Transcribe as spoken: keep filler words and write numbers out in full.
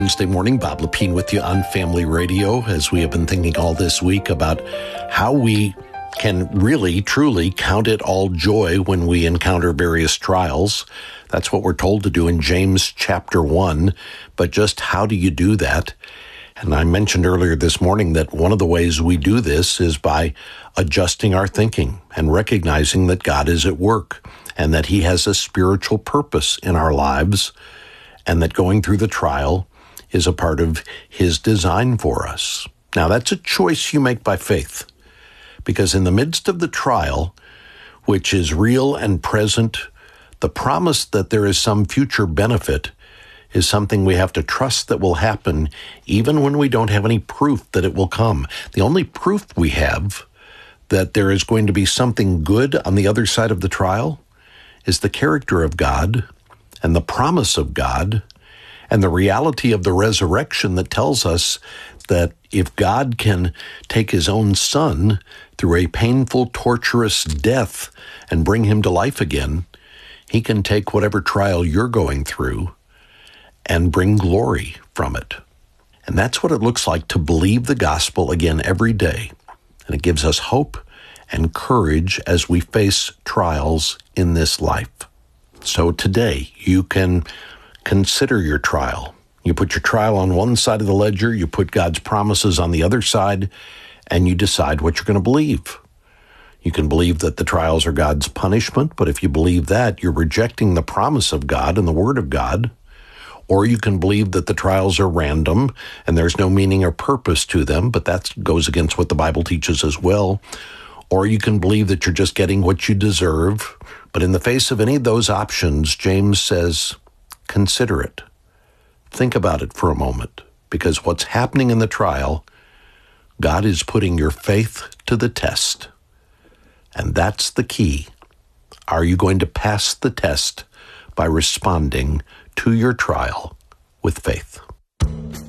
Wednesday morning, Bob Lepine with you on Family Radio, as we have been thinking all this week about how we can really, truly count it all joy when we encounter various trials. That's what we're told to do in James chapter one, but just how do you do that? And I mentioned earlier this morning that one of the ways we do this is by adjusting our thinking and recognizing that God is at work and that He has a spiritual purpose in our lives, and that going through the trial is a part of His design for us. Now, that's a choice you make by faith, because in the midst of the trial, which is real and present, the promise that there is some future benefit is something we have to trust that will happen even when we don't have any proof that it will come. The only proof we have that there is going to be something good on the other side of the trial is the character of God and the promise of God and the reality of the resurrection that tells us that if God can take His own Son through a painful, torturous death and bring Him to life again, He can take whatever trial you're going through and bring glory from it. And that's what it looks like to believe the gospel again every day. And it gives us hope and courage as we face trials in this life. So today, you can consider your trial. You put your trial on one side of the ledger, you put God's promises on the other side, and you decide what you're going to believe. You can believe that the trials are God's punishment, but if you believe that, you're rejecting the promise of God and the Word of God. Or you can believe that the trials are random and there's no meaning or purpose to them, but that goes against what the Bible teaches as well. Or you can believe that you're just getting what you deserve. But in the face of any of those options, James says, consider it. Think about it for a moment, because what's happening in the trial, God is putting your faith to the test. And that's the key. Are you going to pass the test by responding to your trial with faith?